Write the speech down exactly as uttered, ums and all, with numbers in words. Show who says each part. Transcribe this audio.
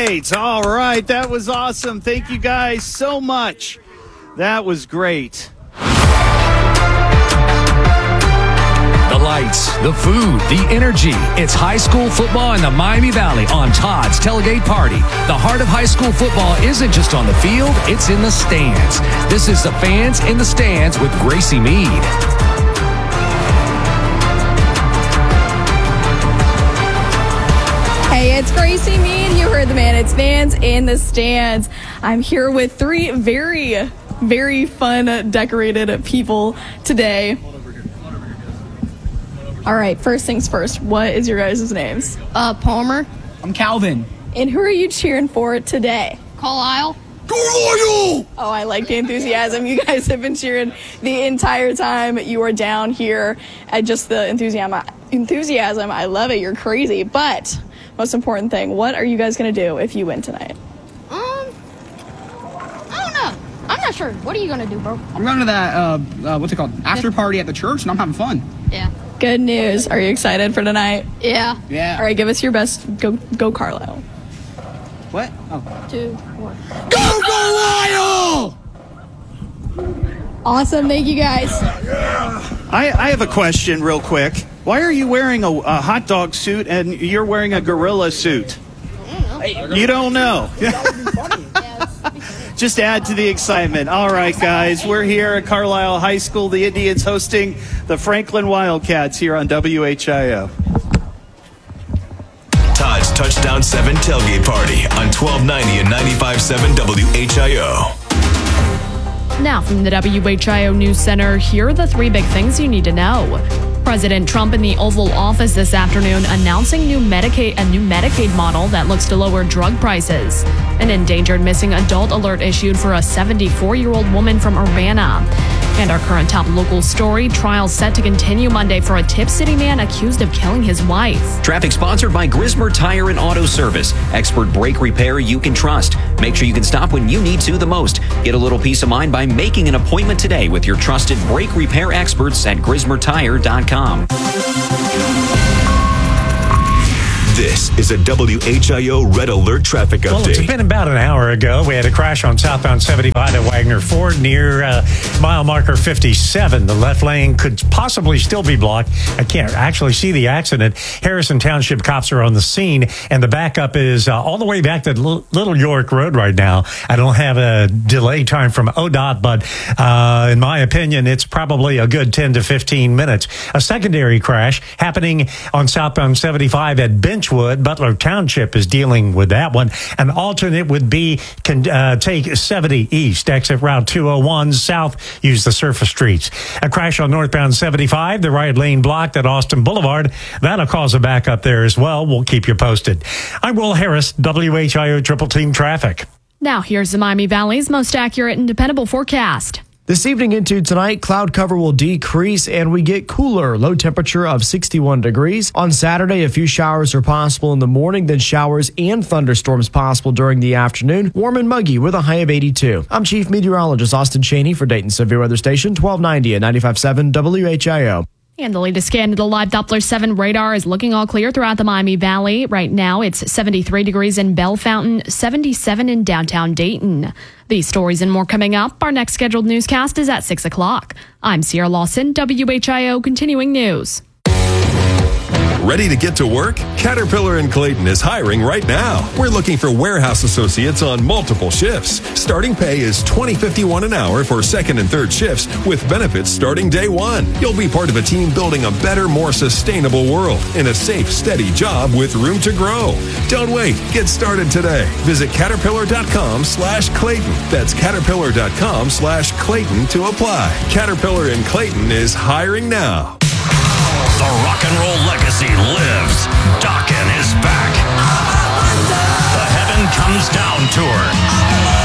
Speaker 1: right. All right. That was awesome. Thank you guys so much. That was great.
Speaker 2: The lights, the food, the energy. It's high school football in the Miami Valley on Todd's Tailgate Party. The heart of high school football isn't just on the field, it's in the stands. This is the Fans in the Stands with Gracie Mead.
Speaker 3: Hey, it's Gracie Mead. You heard the man. It's Fans in the Stands. I'm here with three very, very fun, decorated people today. All right, first things first. What is your guys' names?
Speaker 4: Uh, Palmer.
Speaker 5: I'm Calvin.
Speaker 3: And who are you cheering for today?
Speaker 4: Carlisle.
Speaker 3: Oh, I like the enthusiasm. You guys have been cheering the entire time. You are down here at just the enthusiasm. Enthusiasm. I love it. You're crazy. But most important thing, what are you guys going to do if you win tonight?
Speaker 4: Um, I don't know. I'm not sure. What are you going to do, bro?
Speaker 5: I'm going to that, uh, uh, what's it called? After party at the church, and I'm having fun.
Speaker 4: Yeah.
Speaker 3: Good news. Are you excited for tonight?
Speaker 4: Yeah.
Speaker 5: Yeah.
Speaker 3: All right, give us your best. Go, go, Carlisle.
Speaker 5: What? Oh.
Speaker 4: Two, one.
Speaker 5: Go, Carlisle!
Speaker 3: Awesome. Thank you, guys.
Speaker 1: I, I have a question real quick. Why are you wearing a, a hot dog suit and you're wearing a gorilla suit? You don't know. Just add to the excitement. All right, guys, we're here at Carlisle High School. The Indians hosting the Franklin Wildcats here on W H I O.
Speaker 6: Todd's Touchdown seven Tailgate Party on twelve ninety and ninety-five point seven W H I O.
Speaker 7: Now from the W H I O News Center, here are the three big things you need to know. President Trump in the Oval Office this afternoon announcing new Medicaid, a new Medicaid model that looks to lower drug prices. An endangered missing adult alert issued for a seventy-four-year-old woman from Urbana. And our current top local story, trial set to continue Monday for a Tip City man accused of killing his wife.
Speaker 8: Traffic sponsored by Grismer Tire and Auto Service. Expert brake repair you can trust. Make sure you can stop when you need to the most. Get a little peace of mind by making an appointment today with your trusted brake repair experts at grismer tire dot com.
Speaker 6: This is a W H I O Red Alert traffic update.
Speaker 9: Well, it's been about an hour ago. We had a crash on southbound seventy-five at Wagner Ford near uh, mile marker fifty-seven. The left lane could possibly still be blocked. I can't actually see the accident. Harrison Township cops are on the scene, and the backup is uh, all the way back to L- Little York Road right now. I don't have a delay time from O D O T, but uh, in my opinion, it's probably a good ten to fifteen minutes. A secondary crash happening on southbound seventy-five at Bench Wood. Butler Township is dealing with that one. An alternate would be can uh, take seventy east, exit Route two oh one south, use the surface streets. A crash on northbound seventy-five, the right lane blocked at Austin Boulevard. That'll cause a backup there as well. We'll keep you posted. I'm Will Harris, W H I O Triple Team Traffic.
Speaker 7: Now here's the Miami Valley's most accurate and dependable forecast.
Speaker 10: This evening into tonight, cloud cover will decrease and we get cooler, low temperature of sixty-one degrees. On Saturday, a few showers are possible in the morning, then showers and thunderstorms possible during the afternoon. Warm and muggy with a high of eighty-two. I'm Chief Meteorologist Austin Cheney for Dayton Severe Weather Station, twelve ninety and ninety-five point seven W H I O.
Speaker 7: And the latest scan of the live Doppler seven radar is looking all clear throughout the Miami Valley. Right now, it's seventy-three degrees in Bell Fountain, seventy-seven in downtown Dayton. These stories and more coming up. Our next scheduled newscast is at six o'clock. I'm Sierra Lawson, W H I O Continuing News.
Speaker 6: Ready to get to work? Caterpillar in Clayton is hiring right now. We're looking for warehouse associates on multiple shifts. Starting pay is twenty fifty-one an hour for second and third shifts with benefits starting day one. You'll be part of a team building a better, more sustainable world in a safe, steady job with room to grow. Don't wait. Get started today. Visit caterpillar.com slash Clayton. That's caterpillar.com slash Clayton to apply. Caterpillar in Clayton is hiring now.
Speaker 11: The rock and roll legacy lives. Dokken is back. The Heaven Comes Down tour.